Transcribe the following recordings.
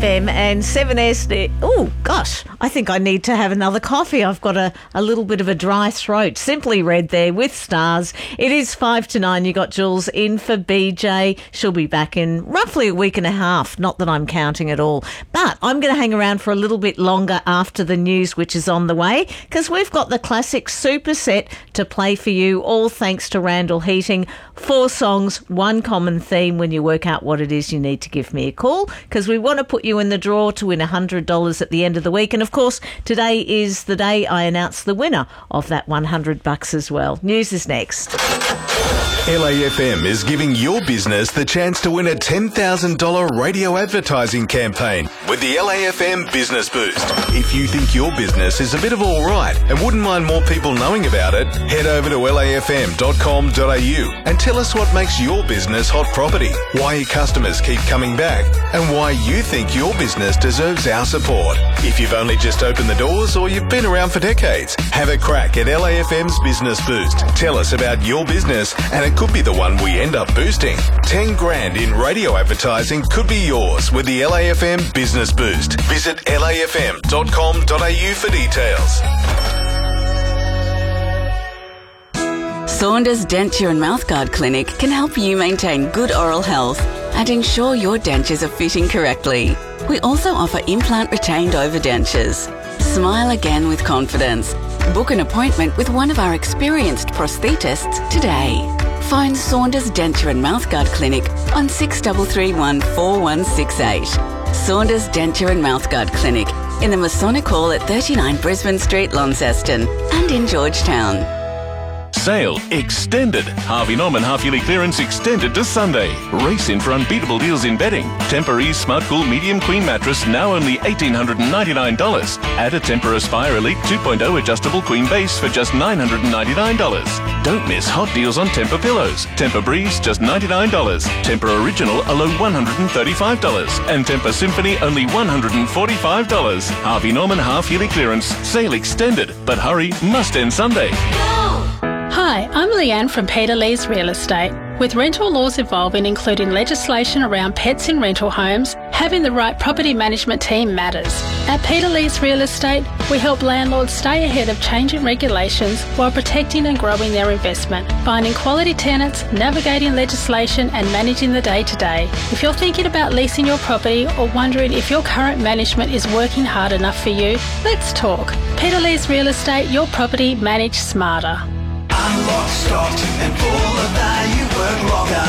LAFM and 7S. Oh, gosh, I think I need to have another coffee. I've got a little bit of a dry throat. Simply Red there with stars. It is 5 to 9. You got Jules in for BJ. She'll be back in roughly a week and a half. Not that I'm counting at all. But I'm going to hang around for a little bit longer after the news, which is on the way, because we've got the classic superset to play for you, all thanks to Randall Heating. 4 songs, one common theme. When you work out what it is, you need to give me a call, because we want to put you in the draw to win $100 at the end of the week. And of course, today is the day I announce the winner of that $100 as well. News is next. LAFM is giving your business the chance to win a $10,000 radio advertising campaign with the LAFM Business Boost. If you think your business is a bit of all right and wouldn't mind more people knowing about it, head over to lafm.com.au and tell us what makes your business hot property, why your customers keep coming back, and why you think your business deserves our support. If you've only just opened the doors or you've been around for decades, have a crack at LAFM's Business Boost. Tell us about your business and it could be the one we end up boosting. 10 grand in radio advertising could be yours with the LAFM Business Boost. Visit lafm.com.au for details. Saunders Denture and Mouthguard Clinic can help you maintain good oral health and ensure your dentures are fitting correctly. We also offer implant retained overdentures. Smile again with confidence. Book an appointment with one of our experienced prosthetists today. Phone Saunders Denture and Mouthguard Clinic on 6331 4168. Saunders Denture and Mouthguard Clinic in the Masonic Hall at 39 Brisbane Street, Launceston, and in Georgetown. Sale extended. Harvey Norman half-yearly clearance extended to Sunday. Race in for unbeatable deals in bedding. Tempur-Ease Smart Cool Medium Queen Mattress now only $1,899. Add a Tempur Aspire Elite 2.0 adjustable queen base for just $999. Don't miss hot deals on Tempur pillows. Tempur Breeze just $99. Tempur Original a low $135. And Tempur Symphony only $145. Harvey Norman half-yearly clearance. Sale extended. But hurry, must end Sunday. Hi, I'm Leanne from Peter Lee's Real Estate. With rental laws evolving, including legislation around pets in rental homes, having the right property management team matters. At Peter Lee's Real Estate, we help landlords stay ahead of changing regulations while protecting and growing their investment, finding quality tenants, navigating legislation and managing the day-to-day. If you're thinking about leasing your property or wondering if your current management is working hard enough for you, let's talk. Peter Lee's Real Estate, your property managed smarter. I'm locked, stocked, and full of value. Work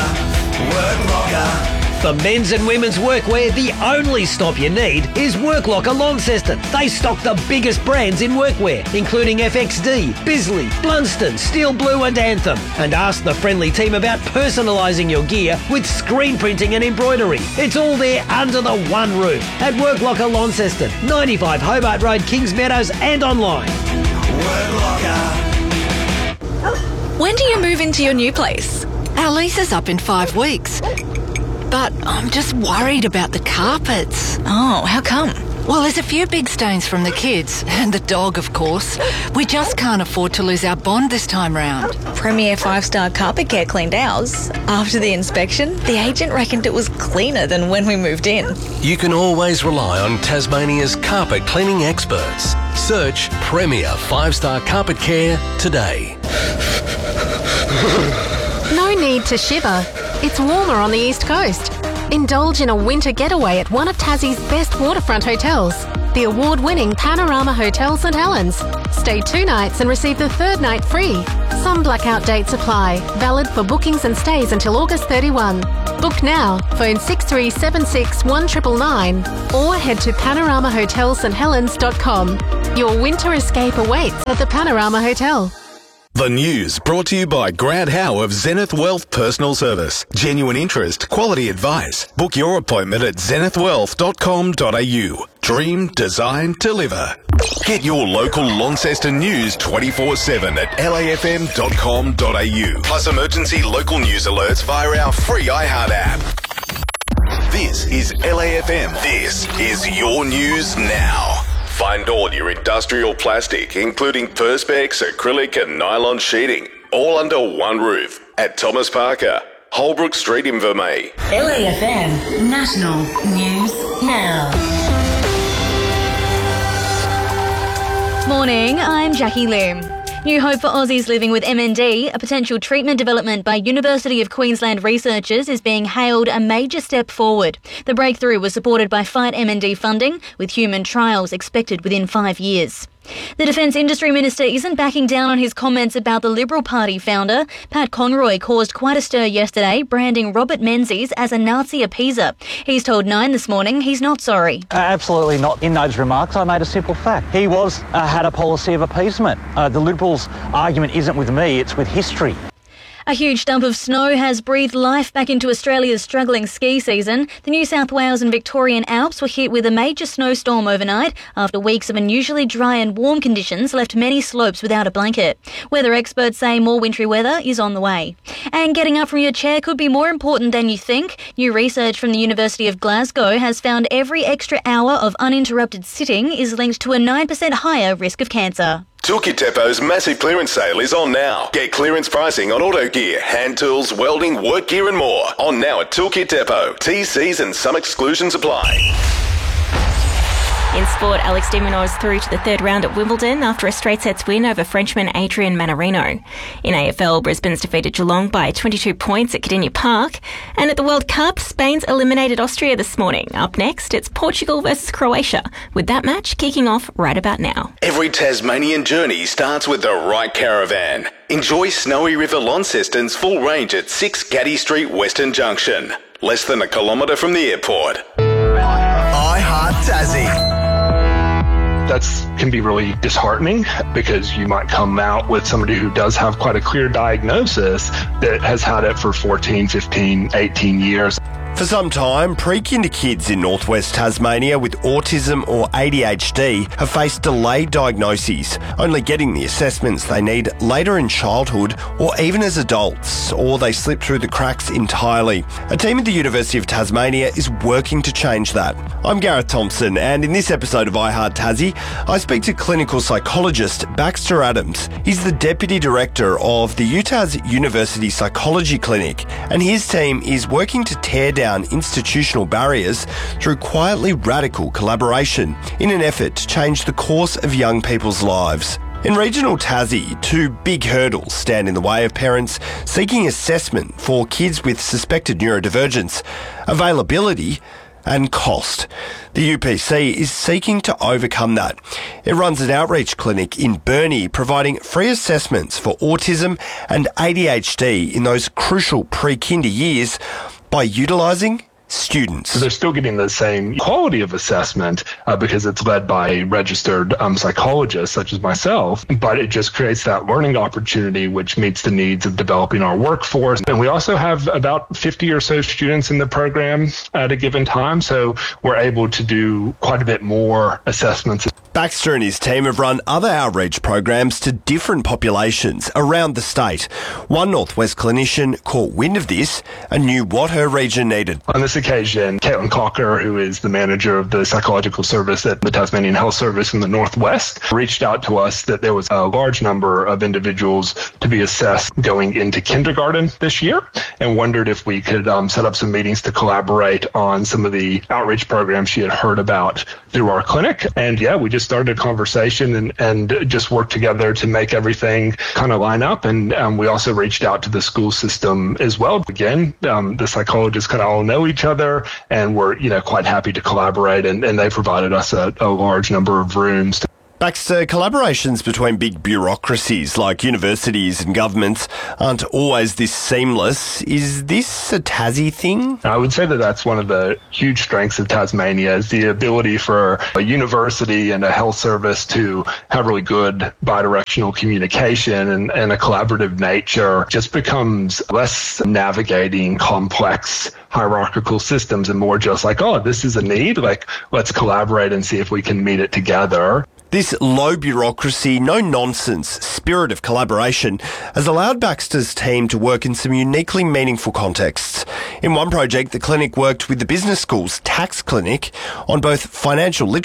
Locker. For men's and women's workwear, the only stop you need is Work Locker Launceston. They stock the biggest brands in workwear, including FXD, Bisley, Blunston, Steel Blue and Anthem. And ask the friendly team about personalising your gear with screen printing and embroidery. It's all there under the one roof at Work Locker Launceston, 95 Hobart Road, Kings Meadows, and online. Work Locker. When do you move into your new place? Our lease is up in 5 weeks. But I'm just worried about the carpets. Oh, how come? Well, there's a few big stains from the kids, and the dog, of course. We just can't afford to lose our bond this time round. Premier 5-star Carpet Care cleaned ours. After the inspection, the agent reckoned it was cleaner than when we moved in. You can always rely on Tasmania's carpet cleaning experts. Search Premier 5-star Carpet Care today. No need to shiver. It's warmer on the East Coast. Indulge in a winter getaway at one of Tassie's best waterfront hotels, the award-winning Panorama Hotel St Helens. Stay 2 nights and receive the 3rd night free. Some blackout dates apply. Valid for bookings and stays until August 31. Book now. Phone 6376 1999 or head to panoramahotelssthelens.com. Your winter escape awaits at the Panorama Hotel. The news brought to you by Grant Howe of Zenith Wealth Personal Service. Genuine interest, quality advice. Book your appointment at zenithwealth.com.au. Dream, design, deliver. Get your local Launceston news 24/7 at lafm.com.au. Plus emergency local news alerts via our free iHeart app. This is LAFM. This is your news now. Find all your industrial plastic, including Perspex, acrylic and nylon sheeting, all under one roof at Thomas Parker, Holbrook Street in Vermey. LAFM National News Now. Morning, I'm Jackie Lim. New hope for Aussies living with MND, a potential treatment development by University of Queensland researchers, is being hailed a major step forward. The breakthrough was supported by Fight MND funding, with human trials expected within 5 years. The Defence Industry Minister isn't backing down on his comments about the Liberal Party founder. Pat Conroy caused quite a stir yesterday, branding Robert Menzies as a Nazi appeaser. He's told Nine this morning he's not sorry. Absolutely not. In those remarks, I made a simple fact. He had a policy of appeasement. The Liberals' argument isn't with me, it's with history. A huge dump of snow has breathed life back into Australia's struggling ski season. The New South Wales and Victorian Alps were hit with a major snowstorm overnight after weeks of unusually dry and warm conditions left many slopes without a blanket. Weather experts say more wintry weather is on the way. And getting up from your chair could be more important than you think. New research from the University of Glasgow has found every extra hour of uninterrupted sitting is linked to a 9% higher risk of cancer. Toolkit Depot's massive clearance sale is on now. Get clearance pricing on auto gear, hand tools, welding, work gear and more. On now at Toolkit Depot. T's and some exclusions apply. In sport, Alex de Minaur is through to the third round at Wimbledon after a straight sets win over Frenchman Adrian Manarino. In AFL, Brisbane's defeated Geelong by 22 points at Cardinia Park. And at the World Cup, Spain's eliminated Austria this morning. Up next, it's Portugal versus Croatia, with that match kicking off right about now. Every Tasmanian journey starts with the right caravan. Enjoy Snowy River Launceston's full range at 6 Gaddy Street, Western Junction. Less than a kilometre from the airport. I Heart Tassie. That can be really disheartening because you might come out with somebody who does have quite a clear diagnosis that has had it for 14, 15, 18 years. For some time, pre-kinder kids in northwest Tasmania with autism or ADHD have faced delayed diagnoses, only getting the assessments they need later in childhood or even as adults, or they slip through the cracks entirely. A team at the University of Tasmania is working to change that. I'm Gareth Thompson, and in this episode of iHeart Tassie, I speak to clinical psychologist Baxter Adams. He's the Deputy Director of the Utah's University Psychology Clinic, and his team is working to tear down institutional barriers through quietly radical collaboration in an effort to change the course of young people's lives. In regional Tassie, two big hurdles stand in the way of parents seeking assessment for kids with suspected neurodivergence: availability and cost. The UPC is seeking to overcome that. It runs an outreach clinic in Burnie providing free assessments for autism and ADHD in those crucial pre-kinder years by utilising students. So they're still getting the same quality of assessment because it's led by registered psychologists such as myself, but it just creates that learning opportunity which meets the needs of developing our workforce. And we also have about 50 or so students in the program at a given time, so we're able to do quite a bit more assessments. Baxter and his team have run other outreach programs to different populations around the state. One Northwest clinician caught wind of this and knew what her region needed. On this occasion, Caitlin Cocker, who is the manager of the psychological service at the Tasmanian Health Service in the Northwest, reached out to us that there was a large number of individuals to be assessed going into kindergarten this year and wondered if we could set up some meetings to collaborate on some of the outreach programs she had heard about through our clinic. And yeah, we just started a conversation and just worked together to make everything kind of line up. And we also reached out to the school system as well. Again, the psychologists kind of all know each other and we're quite happy to collaborate. And they provided us a large number of rooms. Baxter, collaborations between big bureaucracies like universities and governments aren't always this seamless. Is this a Tassie thing? I would say that that's one of the huge strengths of Tasmania is the ability for a university and a health service to have really good bidirectional communication and a collaborative nature. Just becomes less navigating complex hierarchical systems and more just like, oh, this is a need, like let's collaborate and see if we can meet it together. This low bureaucracy, no nonsense spirit of collaboration has allowed Baxter's team to work in some uniquely meaningful contexts. In one project, the clinic worked with the business school's tax clinic on both financial literacy